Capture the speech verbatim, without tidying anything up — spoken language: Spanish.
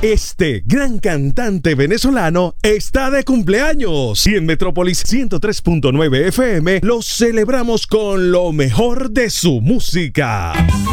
Este gran cantante venezolano está de cumpleaños y en Metrópolis ciento tres punto nueve F M lo celebramos con lo mejor de su música.